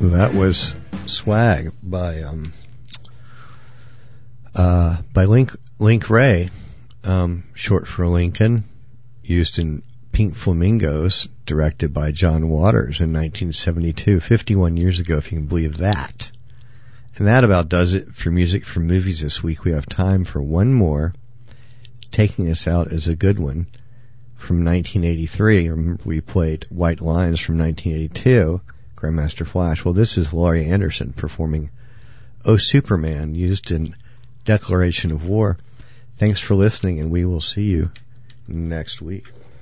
That was Swag by Link Ray, short for Lincoln, used in Pink Flamingos, directed by John Waters in 1972, 51 years ago, if you can believe that. And that about does it for Music from Movies this week. We have time for one more. Taking us out is a good one from 1983. Remember, we played White Lines from 1982, Grandmaster Flash. Well, this is Laurie Anderson performing Oh Superman, used in Declaration of War. Thanks for listening, and we will see you next week.